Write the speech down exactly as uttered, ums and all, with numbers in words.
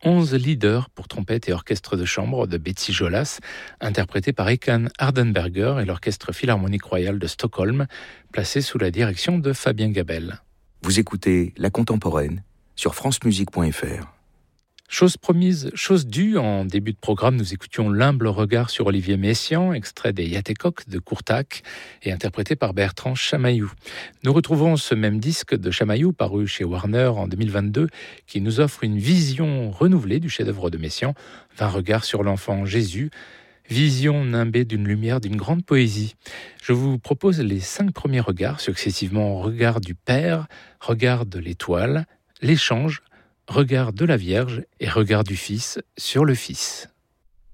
onze leaders pour trompette et orchestre de chambre de Betsy Jolas, interprété par Ekan Hardenberger et l'Orchestre Philharmonique Royal de Stockholm, placé sous la direction de Fabien Gabel. Vous écoutez La Contemporaine sur francemusique point f r. Chose promise, chose due, en début de programme, nous écoutions L'humble regard sur Olivier Messiaen, extrait des Yatécoq de Courtac et interprété par Bertrand Chamaillou. Nous retrouvons ce même disque de Chamaillou, paru chez Warner en deux mille vingt-deux, qui nous offre une vision renouvelée du chef-d'œuvre de Messiaen, vingt regards sur l'enfant Jésus, vision nimbée d'une lumière d'une grande poésie. Je vous propose les cinq premiers regards, successivement regard du Père, regard de l'étoile, l'échange, regard de la Vierge et regard du Fils sur le Fils.